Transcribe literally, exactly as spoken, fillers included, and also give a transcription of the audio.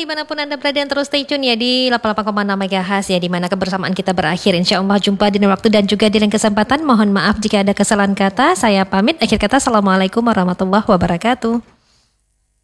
dimanapun Anda berada, dan terus stay tune ya di delapan puluh delapan koma enam MHz ya, dimana kebersamaan kita berakhir. Insya Allah jumpa di lain waktu dan juga di lain kesempatan. Mohon maaf jika ada kesalahan kata. Saya pamit, akhir kata assalamualaikum warahmatullahi wabarakatuh.